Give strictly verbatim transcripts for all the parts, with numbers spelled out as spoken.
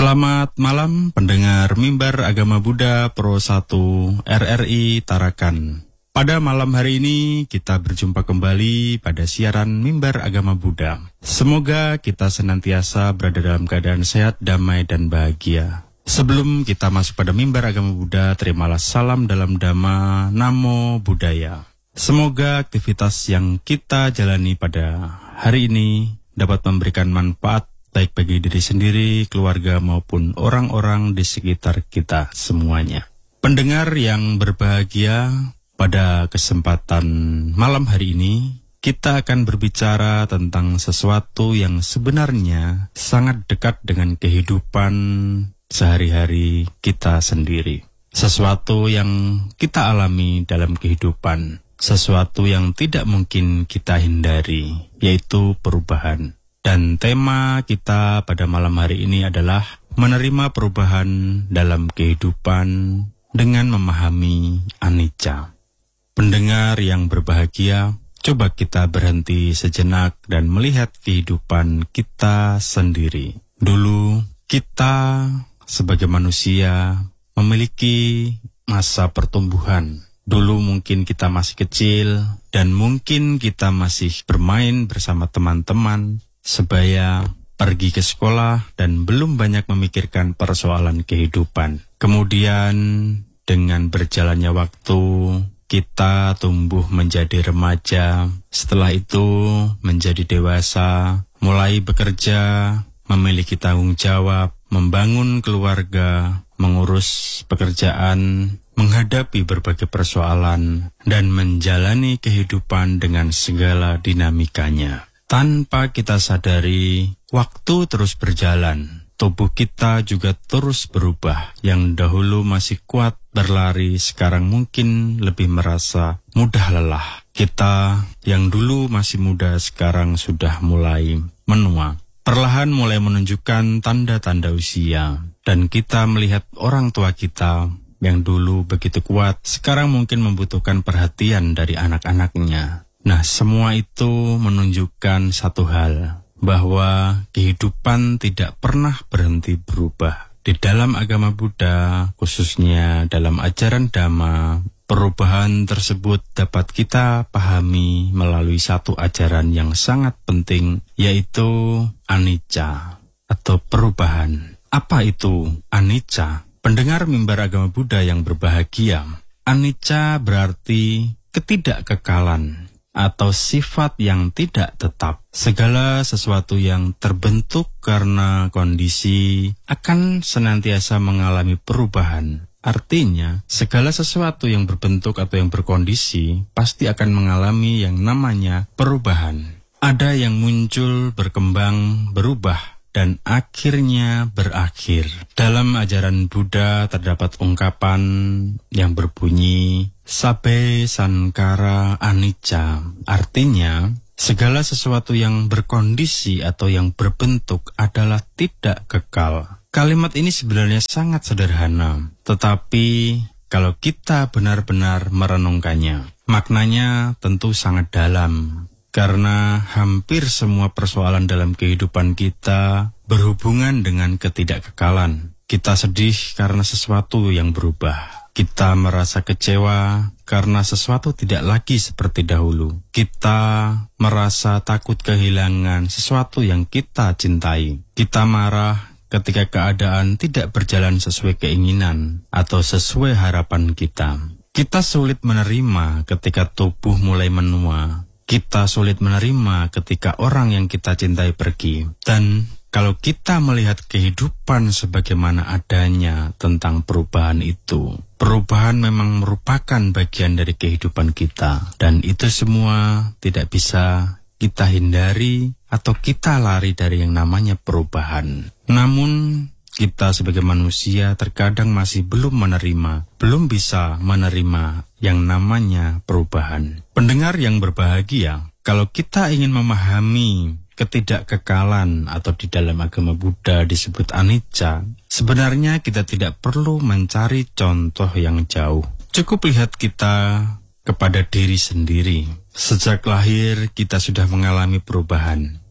Selamat malam pendengar Mimbar Agama Buddha Pro satu R R I Tarakan. Pada malam hari ini kita berjumpa kembali pada siaran Mimbar Agama Buddha. Semoga kita senantiasa berada dalam keadaan sehat, damai, dan bahagia. Sebelum kita masuk pada Mimbar Agama Buddha, terimalah salam dalam Dhamma Namo Buddhaya. Semoga aktivitas yang kita jalani pada hari ini dapat memberikan manfaat baik bagi diri sendiri, keluarga, maupun orang-orang di sekitar kita semuanya. Pendengar yang berbahagia, pada kesempatan malam hari ini, kita akan berbicara tentang sesuatu yang sebenarnya sangat dekat dengan kehidupan sehari-hari kita sendiri. Sesuatu yang kita alami dalam kehidupan, sesuatu yang tidak mungkin kita hindari, yaitu perubahan. Dan tema kita pada malam hari ini adalah menerima perubahan dalam kehidupan dengan memahami anicca. Pendengar yang berbahagia, coba kita berhenti sejenak dan melihat kehidupan kita sendiri. Dulu kita sebagai manusia memiliki masa pertumbuhan. Dulu mungkin kita masih kecil dan mungkin kita masih bermain bersama teman-teman, sebaya pergi ke sekolah dan belum banyak memikirkan persoalan kehidupan. Kemudian dengan berjalannya waktu, kita tumbuh menjadi remaja. Setelah itu menjadi dewasa, mulai bekerja, memiliki tanggung jawab, membangun keluarga, mengurus pekerjaan, menghadapi berbagai persoalan, dan menjalani kehidupan dengan segala dinamikanya. Tanpa kita sadari, waktu terus berjalan. Tubuh kita juga terus berubah. Yang dahulu masih kuat berlari, sekarang mungkin lebih merasa mudah lelah. Kita yang dulu masih muda, sekarang sudah mulai menua. Perlahan mulai menunjukkan tanda-tanda usia. Dan kita melihat orang tua kita yang dulu begitu kuat, sekarang mungkin membutuhkan perhatian dari anak-anaknya. Nah, semua itu menunjukkan satu hal, bahwa kehidupan tidak pernah berhenti berubah. Di dalam agama Buddha, khususnya dalam ajaran Dhamma, perubahan tersebut dapat kita pahami melalui satu ajaran yang sangat penting, yaitu anicca atau perubahan. Apa itu anicca? Pendengar Mimbar Agama Buddha yang berbahagia, anicca berarti ketidakkekalan atau sifat yang tidak tetap. Segala sesuatu yang terbentuk karena kondisi akan senantiasa mengalami perubahan. Artinya, segala sesuatu yang berbentuk atau yang berkondisi pasti akan mengalami yang namanya perubahan. Ada yang muncul, berkembang, berubah, dan akhirnya berakhir. Dalam ajaran Buddha terdapat ungkapan yang berbunyi Sabbe sankara anicca. Artinya, segala sesuatu yang berkondisi atau yang berbentuk adalah tidak kekal. Kalimat ini sebenarnya sangat sederhana, tetapi kalau kita benar-benar merenungkannya, maknanya tentu sangat dalam. Karena hampir semua persoalan dalam kehidupan kita berhubungan dengan ketidakkekalan. Kita sedih karena sesuatu yang berubah. Kita merasa kecewa karena sesuatu tidak lagi seperti dahulu. Kita merasa takut kehilangan sesuatu yang kita cintai. Kita marah ketika keadaan tidak berjalan sesuai keinginan atau sesuai harapan kita. Kita sulit menerima ketika tubuh mulai menua. Kita sulit menerima ketika orang yang kita cintai pergi. Dan kalau kita melihat kehidupan sebagaimana adanya tentang perubahan itu, perubahan memang merupakan bagian dari kehidupan kita. Dan itu semua tidak bisa kita hindari atau kita lari dari yang namanya perubahan. Namun, kita sebagai manusia terkadang masih belum menerima, belum bisa menerima yang namanya perubahan. Pendengar yang berbahagia, kalau kita ingin memahami ketidakkekalan atau di dalam agama Buddha disebut anicca, sebenarnya kita tidak perlu mencari contoh yang jauh. Cukup lihat kita kepada diri sendiri. Sejak lahir kita sudah mengalami perubahan.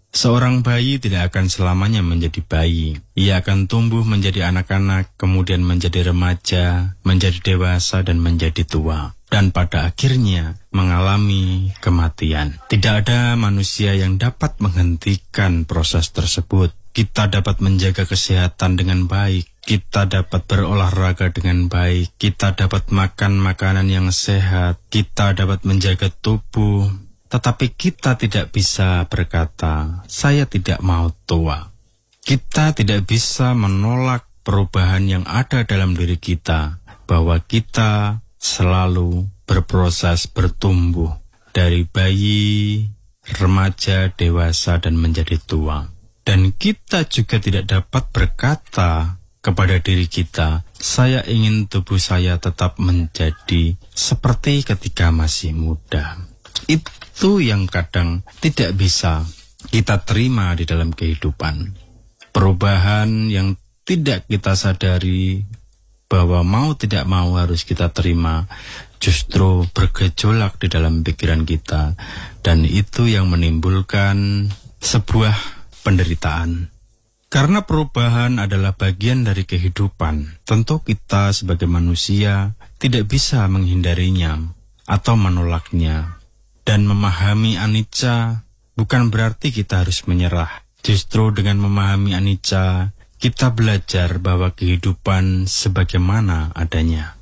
Seorang bayi tidak akan selamanya menjadi bayi. Ia akan tumbuh menjadi anak-anak, kemudian menjadi remaja, menjadi dewasa, dan menjadi tua. Dan pada akhirnya mengalami kematian. Tidak ada manusia yang dapat menghentikan proses tersebut. Kita dapat menjaga kesehatan dengan baik. Kita dapat berolahraga dengan baik. Kita dapat makan makanan yang sehat. Kita dapat menjaga tubuh. Tetapi kita tidak bisa berkata, saya tidak mau tua. Kita tidak bisa menolak perubahan yang ada dalam diri kita, bahwa kita selalu berproses bertumbuh dari bayi, remaja, dewasa, dan menjadi tua. Dan kita juga tidak dapat berkata kepada diri kita, saya ingin tubuh saya tetap menjadi seperti ketika masih muda. Itu yang kadang tidak bisa kita terima di dalam kehidupan. Perubahan yang tidak kita sadari bahwa mau tidak mau harus kita terima, justru bergejolak di dalam pikiran kita. Dan itu yang menimbulkan sebuah penderitaan. Karena perubahan adalah bagian dari kehidupan, tentu kita sebagai manusia tidak bisa menghindarinya atau menolaknya. Dan memahami anicca bukan berarti kita harus menyerah. Justru dengan memahami anicca, kita belajar bahwa kehidupan sebagaimana adanya.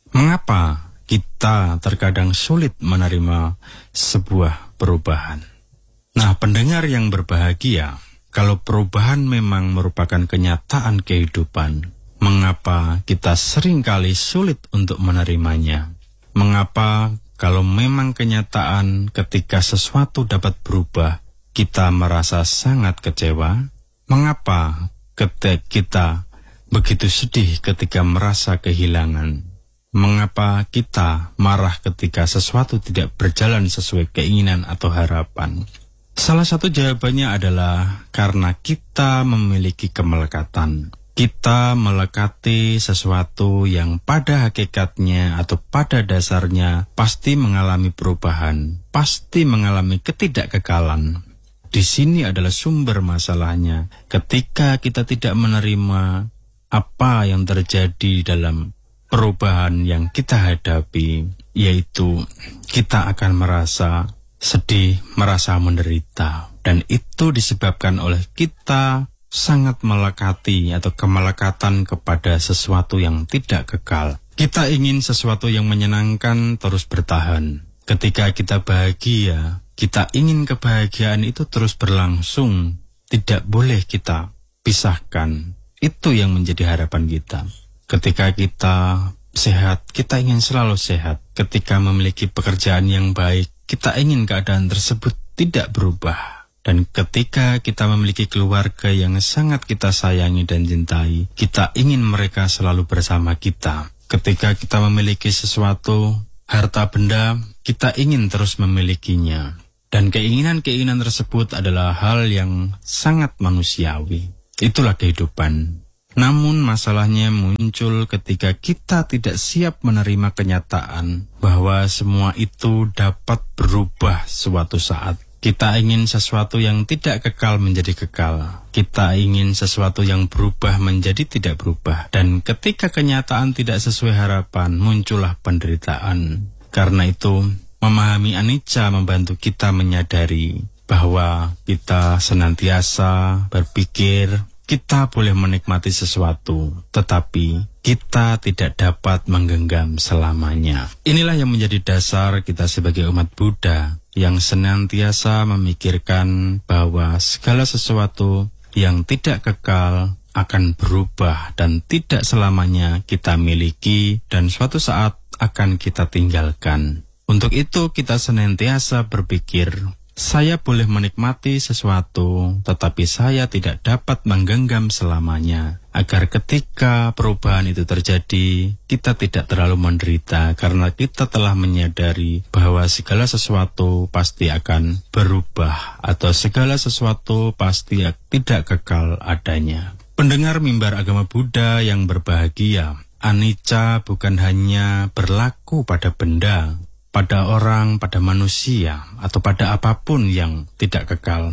Mengapa kita terkadang sulit menerima sebuah perubahan? Nah, pendengar yang berbahagia, kalau perubahan memang merupakan kenyataan kehidupan, mengapa kita seringkali sulit untuk menerimanya? Mengapa kalau memang kenyataan ketika sesuatu dapat berubah, kita merasa sangat kecewa? Mengapa ketika kita begitu sedih ketika merasa kehilangan? Mengapa kita marah ketika sesuatu tidak berjalan sesuai keinginan atau harapan? Salah satu jawabannya adalah karena kita memiliki kemelekatan. Kita melekati sesuatu yang pada hakikatnya atau pada dasarnya pasti mengalami perubahan, pasti mengalami ketidakkekalan. Di sini adalah sumber masalahnya. Ketika kita tidak menerima apa yang terjadi dalam perubahan yang kita hadapi, yaitu kita akan merasa sedih, merasa menderita. Dan itu disebabkan oleh kita sangat melekati atau kemelekatan kepada sesuatu yang tidak kekal. Kita ingin sesuatu yang menyenangkan terus bertahan. Ketika kita bahagia, kita ingin kebahagiaan itu terus berlangsung. Tidak boleh kita pisahkan. Itu yang menjadi harapan kita. Ketika kita sehat, kita ingin selalu sehat. Ketika memiliki pekerjaan yang baik, kita ingin keadaan tersebut tidak berubah. Dan ketika kita memiliki keluarga yang sangat kita sayangi dan cintai, kita ingin mereka selalu bersama kita. Ketika kita memiliki sesuatu, harta benda, kita ingin terus memilikinya. Dan keinginan-keinginan tersebut adalah hal yang sangat manusiawi. Itulah kehidupan. Namun masalahnya muncul ketika kita tidak siap menerima kenyataan bahwa semua itu dapat berubah suatu saat. Kita ingin sesuatu yang tidak kekal menjadi kekal. Kita ingin sesuatu yang berubah menjadi tidak berubah. Dan ketika kenyataan tidak sesuai harapan, muncullah penderitaan. Karena itu, memahami anicca membantu kita menyadari bahwa kita senantiasa berpikir, kita boleh menikmati sesuatu, tetapi kita tidak dapat menggenggam selamanya. Inilah yang menjadi dasar kita sebagai umat Buddha, yang senantiasa memikirkan bahwa segala sesuatu yang tidak kekal akan berubah dan tidak selamanya kita miliki dan suatu saat akan kita tinggalkan. Untuk itu kita senantiasa berpikir, saya boleh menikmati sesuatu, tetapi saya tidak dapat menggenggam selamanya. Agar ketika perubahan itu terjadi, kita tidak terlalu menderita karena kita telah menyadari bahwa segala sesuatu pasti akan berubah atau segala sesuatu pasti tidak kekal adanya. Pendengar mimbar agama Buddha yang berbahagia, anicca bukan hanya berlaku pada benda, pada orang, pada manusia, atau pada apapun yang tidak kekal.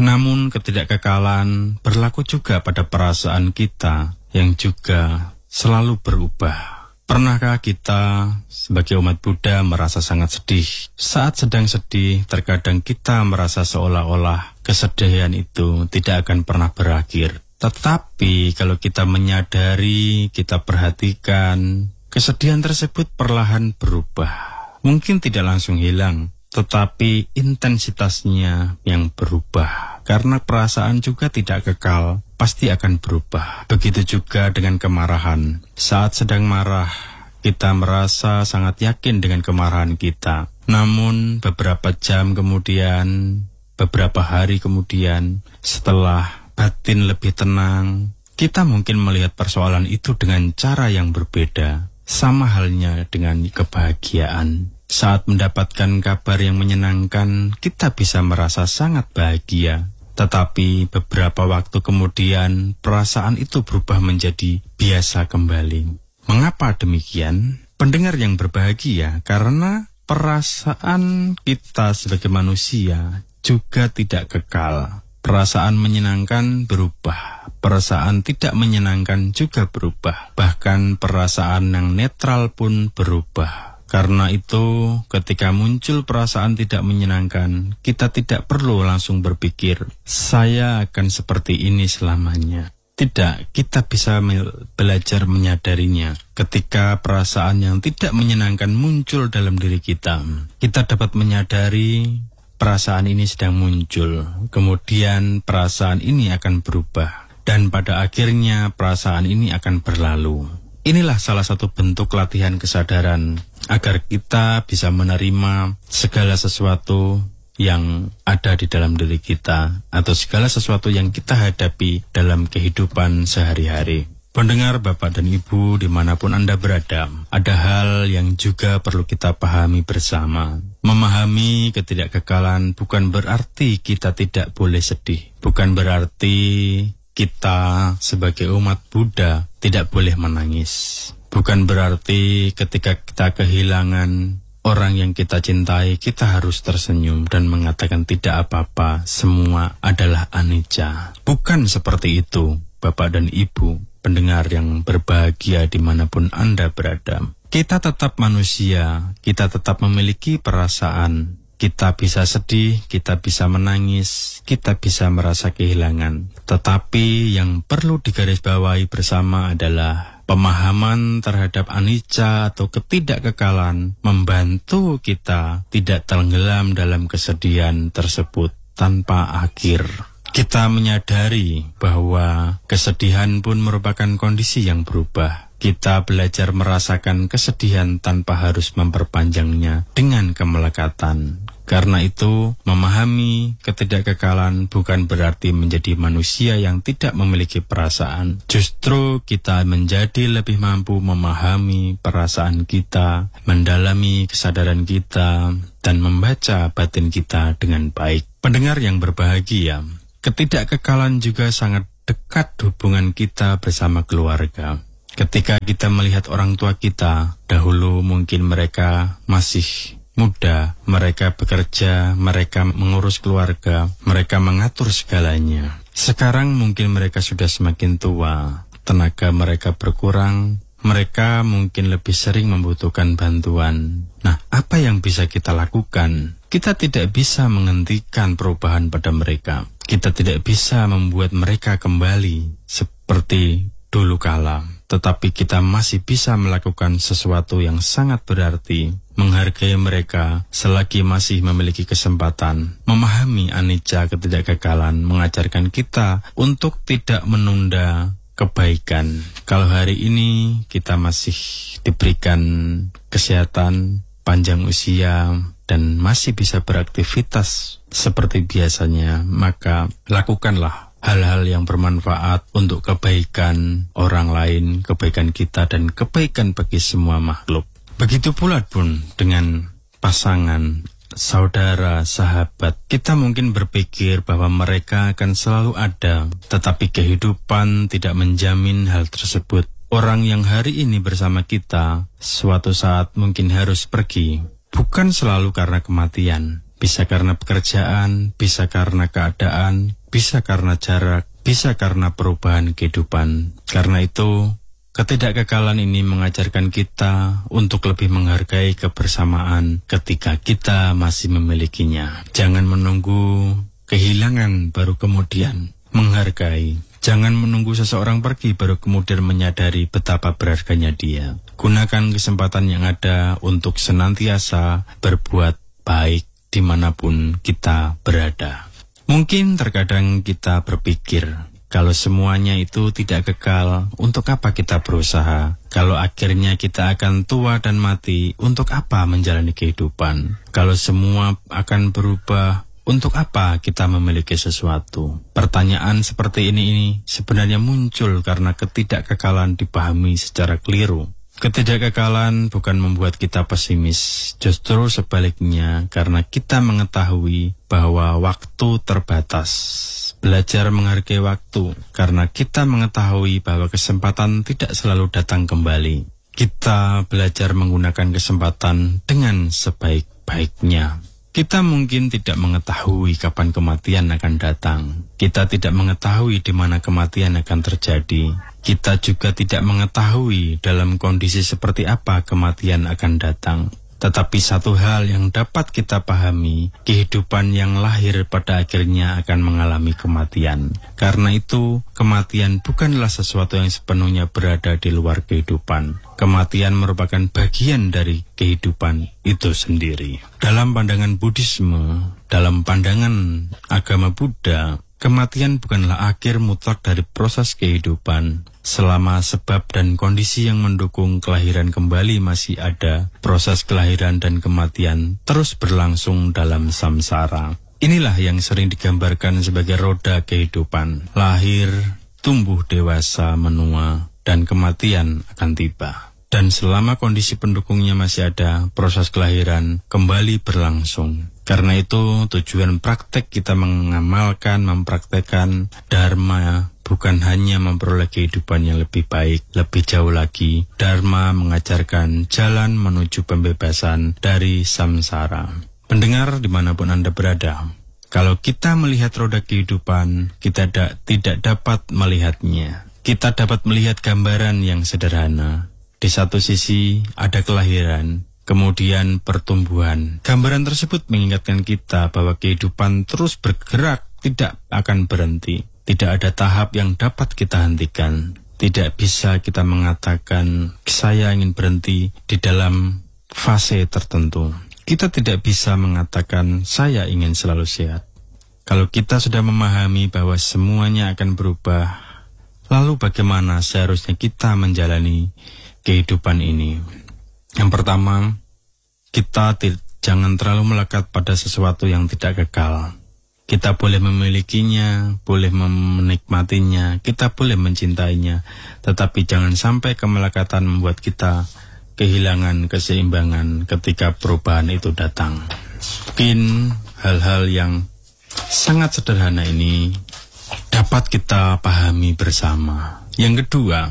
Namun ketidakkekalan berlaku juga pada perasaan kita yang juga selalu berubah. Pernahkah kita sebagai umat Buddha merasa sangat sedih? Saat sedang sedih, terkadang kita merasa seolah-olah kesedihan itu tidak akan pernah berakhir. Tetapi kalau kita menyadari, kita perhatikan, kesedihan tersebut perlahan berubah. Mungkin tidak langsung hilang, tetapi intensitasnya yang berubah. Karena perasaan juga tidak kekal, pasti akan berubah. Begitu juga dengan kemarahan. Saat sedang marah, kita merasa sangat yakin dengan kemarahan kita. Namun beberapa jam kemudian, beberapa hari kemudian, setelah batin lebih tenang, kita mungkin melihat persoalan itu dengan cara yang berbeda. Sama halnya dengan kebahagiaan. Saat mendapatkan kabar yang menyenangkan, kita bisa merasa sangat bahagia. Tetapi beberapa waktu kemudian, perasaan itu berubah menjadi biasa kembali. Mengapa demikian? Pendengar yang berbahagia, karena perasaan kita sebagai manusia juga tidak kekal. Perasaan menyenangkan berubah, perasaan tidak menyenangkan juga berubah. Bahkan perasaan yang netral pun berubah. Karena itu, ketika muncul perasaan tidak menyenangkan, kita tidak perlu langsung berpikir, saya akan seperti ini selamanya. Tidak, kita bisa belajar menyadarinya. Ketika perasaan yang tidak menyenangkan muncul dalam diri kita, kita dapat menyadari perasaan ini sedang muncul. Kemudian perasaan ini akan berubah. Dan pada akhirnya perasaan ini akan berlalu. Inilah salah satu bentuk latihan kesadaran agar kita bisa menerima segala sesuatu yang ada di dalam diri kita atau segala sesuatu yang kita hadapi dalam kehidupan sehari-hari. Pendengar Bapak dan Ibu dimanapun Anda berada, ada hal yang juga perlu kita pahami bersama. Memahami ketidakkekalan bukan berarti kita tidak boleh sedih, bukan berarti kita sebagai umat Buddha tidak boleh menangis. Bukan berarti ketika kita kehilangan orang yang kita cintai, kita harus tersenyum dan mengatakan tidak apa-apa, semua adalah anicca. Bukan seperti itu, Bapak dan Ibu, pendengar yang berbahagia dimanapun Anda berada. Kita tetap manusia, kita tetap memiliki perasaan. Kita bisa sedih, kita bisa menangis, kita bisa merasa kehilangan. Tetapi yang perlu digarisbawahi bersama adalah pemahaman terhadap anicca atau ketidakkekalan membantu kita tidak tenggelam dalam kesedihan tersebut tanpa akhir. Kita menyadari bahwa kesedihan pun merupakan kondisi yang berubah. Kita belajar merasakan kesedihan tanpa harus memperpanjangnya dengan kemelekatan. Karena itu, memahami ketidakkekalan bukan berarti menjadi manusia yang tidak memiliki perasaan. Justru kita menjadi lebih mampu memahami perasaan kita, mendalami kesadaran kita, dan membaca batin kita dengan baik. Pendengar yang berbahagia, ketidakkekalan juga sangat dekat hubungan kita bersama keluarga. Ketika kita melihat orang tua kita, dahulu mungkin mereka masih muda, mereka bekerja, mereka mengurus keluarga, mereka mengatur segalanya. Sekarang mungkin mereka sudah semakin tua, tenaga mereka berkurang, mereka mungkin lebih sering membutuhkan bantuan. Nah, apa yang bisa kita lakukan? Kita tidak bisa menghentikan perubahan pada mereka. Kita tidak bisa membuat mereka kembali seperti dulu kala. Tetapi kita masih bisa melakukan sesuatu yang sangat berarti, menghargai mereka selagi masih memiliki kesempatan. Memahami anicca ketidakkekalan mengajarkan kita untuk tidak menunda kebaikan. Kalau hari ini kita masih diberikan kesehatan, panjang usia, dan masih bisa beraktivitas seperti biasanya, maka lakukanlah hal-hal yang bermanfaat untuk kebaikan orang lain, kebaikan kita, dan kebaikan bagi semua makhluk. Begitu pula pun dengan pasangan, saudara, sahabat. Kita mungkin berpikir bahwa mereka akan selalu ada, tetapi kehidupan tidak menjamin hal tersebut. Orang yang hari ini bersama kita, suatu saat mungkin harus pergi. Bukan selalu karena kematian. Bisa karena pekerjaan, bisa karena keadaan, bisa karena jarak, bisa karena perubahan kehidupan. Karena itu, ketidakkekalan ini mengajarkan kita untuk lebih menghargai kebersamaan ketika kita masih memilikinya. Jangan menunggu kehilangan baru kemudian menghargai. Jangan menunggu seseorang pergi baru kemudian menyadari betapa berharganya dia. Gunakan kesempatan yang ada untuk senantiasa berbuat baik dimanapun kita berada. Mungkin terkadang kita berpikir, kalau semuanya itu tidak kekal, untuk apa kita berusaha? Kalau akhirnya kita akan tua dan mati, untuk apa menjalani kehidupan? Kalau semua akan berubah, untuk apa kita memiliki sesuatu? Pertanyaan seperti ini, ini sebenarnya muncul karena ketidakkekalan dipahami secara keliru. Ketidakkekalan bukan membuat kita pesimis, justru sebaliknya karena kita mengetahui bahwa waktu terbatas. Belajar menghargai waktu karena kita mengetahui bahwa kesempatan tidak selalu datang kembali. Kita belajar menggunakan kesempatan dengan sebaik-baiknya. Kita mungkin tidak mengetahui kapan kematian akan datang. Kita tidak mengetahui di mana kematian akan terjadi. Kita juga tidak mengetahui dalam kondisi seperti apa kematian akan datang. Tetapi satu hal yang dapat kita pahami, kehidupan yang lahir pada akhirnya akan mengalami kematian. Karena itu, kematian bukanlah sesuatu yang sepenuhnya berada di luar kehidupan. Kematian merupakan bagian dari kehidupan itu sendiri. Dalam pandangan Buddhisme, dalam pandangan agama Buddha, kematian bukanlah akhir mutlak dari proses kehidupan. Selama sebab dan kondisi yang mendukung kelahiran kembali masih ada, proses kelahiran dan kematian terus berlangsung dalam samsara. Inilah yang sering digambarkan sebagai roda kehidupan. Lahir, tumbuh dewasa, menua, dan kematian akan tiba. Dan selama kondisi pendukungnya masih ada, proses kelahiran kembali berlangsung. Karena itu, tujuan praktek kita mengamalkan, mempraktekkan Dharma bukan hanya memperoleh kehidupan yang lebih baik, lebih jauh lagi. Dharma mengajarkan jalan menuju pembebasan dari samsara. Pendengar dimanapun Anda berada, kalau kita melihat roda kehidupan, kita da- tidak dapat melihatnya. Kita dapat melihat gambaran yang sederhana. Di satu sisi ada kelahiran, kemudian pertumbuhan. Gambaran tersebut mengingatkan kita bahwa kehidupan terus bergerak, tidak akan berhenti. Tidak ada tahap yang dapat kita hentikan. Tidak bisa kita mengatakan, saya ingin berhenti di dalam fase tertentu. Kita tidak bisa mengatakan, saya ingin selalu sehat. Kalau kita sudah memahami bahwa semuanya akan berubah, lalu bagaimana seharusnya kita menjalani kehidupan ini? Yang pertama, kita t- jangan terlalu melekat pada sesuatu yang tidak kekal. Kita boleh memilikinya, boleh menikmatinya, kita boleh mencintainya, tetapi jangan sampai kemelekatan membuat kita kehilangan keseimbangan ketika perubahan itu datang. Mungkin hal-hal yang sangat sederhana ini dapat kita pahami bersama. Yang kedua,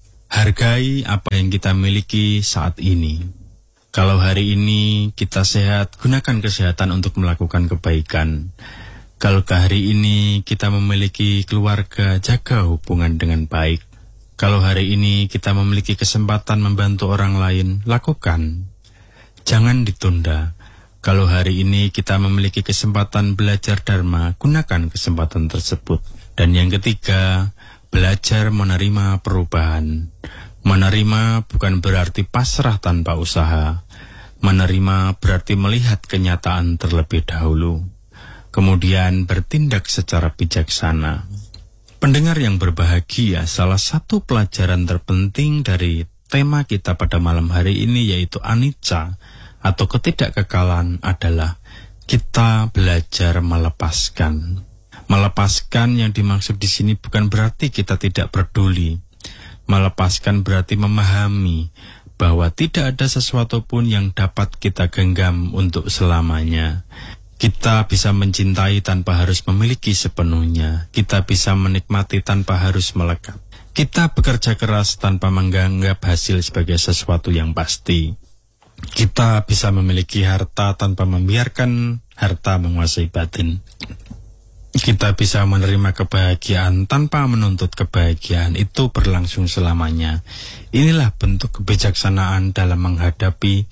hargai apa yang kita miliki saat ini. Kalau hari ini kita sehat, gunakan kesehatan untuk melakukan kebaikan. Kalau hari ini kita memiliki keluarga, jaga hubungan dengan baik. Kalau hari ini kita memiliki kesempatan membantu orang lain, lakukan. Jangan ditunda. Kalau hari ini kita memiliki kesempatan belajar Dharma, gunakan kesempatan tersebut. Dan yang ketiga, belajar menerima perubahan. Menerima bukan berarti pasrah tanpa usaha. Menerima berarti melihat kenyataan terlebih dahulu, kemudian bertindak secara bijaksana. Pendengar yang berbahagia, salah satu pelajaran terpenting dari tema kita pada malam hari ini yaitu anicca atau ketidakkekalan adalah kita belajar melepaskan. Melepaskan yang dimaksud di sini bukan berarti kita tidak peduli. Melepaskan berarti memahami bahwa tidak ada sesuatu pun yang dapat kita genggam untuk selamanya. Kita bisa mencintai tanpa harus memiliki sepenuhnya. Kita bisa menikmati tanpa harus melekat. Kita bekerja keras tanpa menganggap hasil sebagai sesuatu yang pasti. Kita bisa memiliki harta tanpa membiarkan harta menguasai batin. Kita bisa menerima kebahagiaan tanpa menuntut kebahagiaan itu berlangsung selamanya. Inilah bentuk kebijaksanaan dalam menghadapi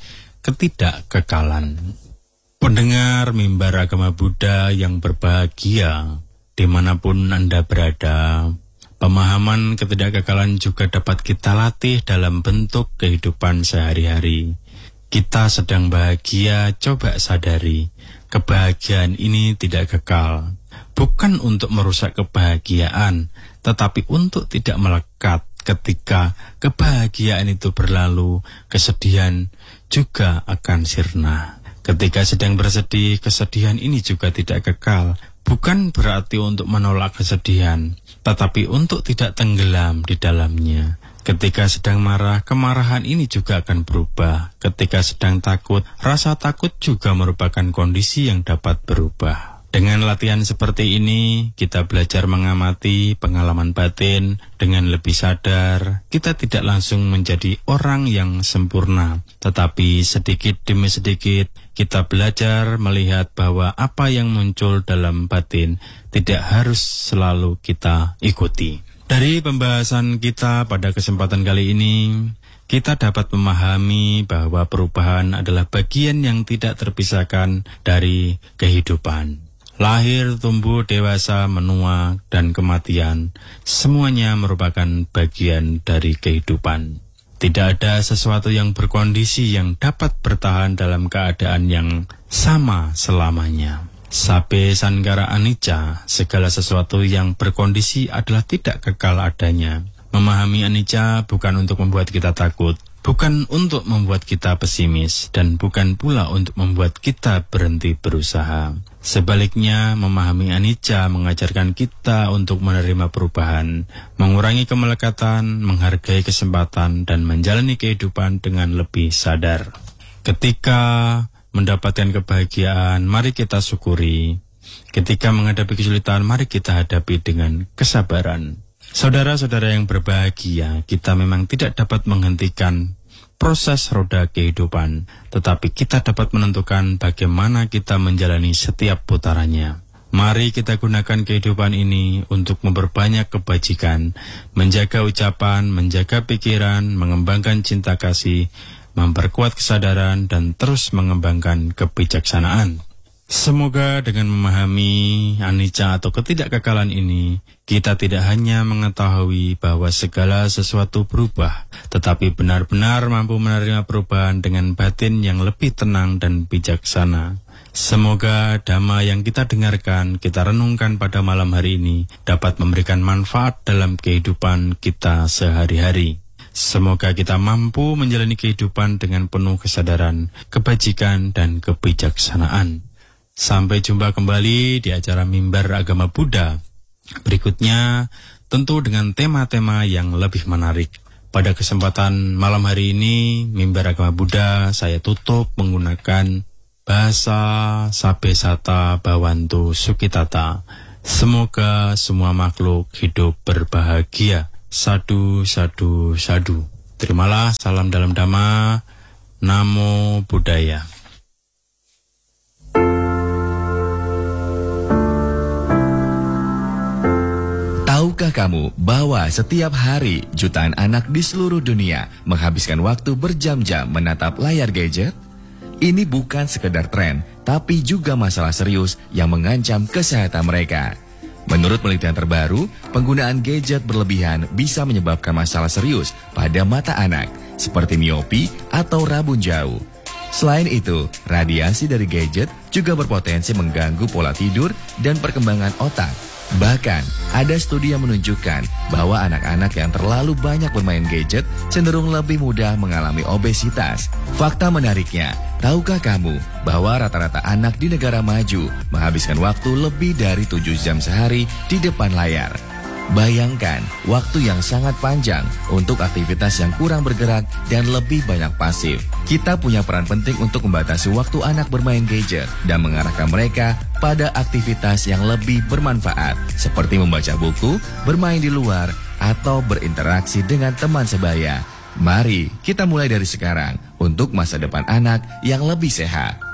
ketidakkekalan. Pendengar mimbar agama Buddha yang berbahagia, dimanapun Anda berada, pemahaman ketidakkekalan juga dapat kita latih dalam bentuk kehidupan sehari-hari. Kita sedang bahagia, coba sadari, kebahagiaan ini tidak kekal. Bukan untuk merusak kebahagiaan, tetapi untuk tidak melekat. Ketika kebahagiaan itu berlalu, kesedihan juga akan sirna. Ketika sedang bersedih, kesedihan ini juga tidak kekal. Bukan berarti untuk menolak kesedihan, tetapi untuk tidak tenggelam di dalamnya. Ketika sedang marah, kemarahan ini juga akan berubah. Ketika sedang takut, rasa takut juga merupakan kondisi yang dapat berubah. Dengan latihan seperti ini, kita belajar mengamati pengalaman batin dengan lebih sadar. Kita tidak langsung menjadi orang yang sempurna, tetapi sedikit demi sedikit kita belajar melihat bahwa apa yang muncul dalam batin tidak harus selalu kita ikuti. Dari pembahasan kita pada kesempatan kali ini, kita dapat memahami bahwa perubahan adalah bagian yang tidak terpisahkan dari kehidupan. Lahir, tumbuh, dewasa, menua, dan kematian, semuanya merupakan bagian dari kehidupan. Tidak ada sesuatu yang berkondisi yang dapat bertahan dalam keadaan yang sama selamanya. Sabe sangkara anicca, segala sesuatu yang berkondisi adalah tidak kekal adanya. Memahami anicca bukan untuk membuat kita takut, bukan untuk membuat kita pesimis, dan bukan pula untuk membuat kita berhenti berusaha. Sebaliknya, memahami anicca mengajarkan kita untuk menerima perubahan, mengurangi kemelekatan, menghargai kesempatan, dan menjalani kehidupan dengan lebih sadar. Ketika mendapatkan kebahagiaan, mari kita syukuri. Ketika menghadapi kesulitan, mari kita hadapi dengan kesabaran. Saudara-saudara yang berbahagia, kita memang tidak dapat menghentikan proses roda kehidupan, tetapi kita dapat menentukan bagaimana kita menjalani setiap putarannya. Mari kita gunakan kehidupan ini untuk memperbanyak kebajikan, menjaga ucapan, menjaga pikiran, mengembangkan cinta kasih, memperkuat kesadaran, dan terus mengembangkan kebijaksanaan. Semoga dengan memahami anicca atau ketidakkekalan ini, kita tidak hanya mengetahui bahwa segala sesuatu berubah, tetapi benar-benar mampu menerima perubahan dengan batin yang lebih tenang dan bijaksana. Semoga dhamma yang kita dengarkan, kita renungkan pada malam hari ini, dapat memberikan manfaat dalam kehidupan kita sehari-hari. Semoga kita mampu menjalani kehidupan dengan penuh kesadaran, kebajikan, dan kebijaksanaan. Sampai jumpa kembali di acara Mimbar Agama Buddha berikutnya, tentu dengan tema-tema yang lebih menarik. Pada kesempatan malam hari ini, Mimbar Agama Buddha saya tutup menggunakan bahasa Sabesata Bhawantu Sukhitata. Semoga semua makhluk hidup berbahagia. Sadu, sadu, sadu. Terimalah salam dalam Dhamma. Namo Buddhaya. Tahukah kamu bahwa setiap hari jutaan anak di seluruh dunia menghabiskan waktu berjam-jam menatap layar gadget? Ini bukan sekedar tren, tapi juga masalah serius yang mengancam kesehatan mereka. Menurut penelitian terbaru, penggunaan gadget berlebihan bisa menyebabkan masalah serius pada mata anak, seperti miopi atau rabun jauh. Selain itu, radiasi dari gadget juga berpotensi mengganggu pola tidur dan perkembangan otak. Bahkan, ada studi yang menunjukkan bahwa anak-anak yang terlalu banyak bermain gadget cenderung lebih mudah mengalami obesitas. Fakta menariknya, tahukah kamu bahwa rata-rata anak di negara maju menghabiskan waktu lebih dari tujuh jam sehari di depan layar? Bayangkan waktu yang sangat panjang untuk aktivitas yang kurang bergerak dan lebih banyak pasif. Kita punya peran penting untuk membatasi waktu anak bermain gadget dan mengarahkan mereka pada aktivitas yang lebih bermanfaat, seperti membaca buku, bermain di luar, atau berinteraksi dengan teman sebaya. Mari kita mulai dari sekarang untuk masa depan anak yang lebih sehat.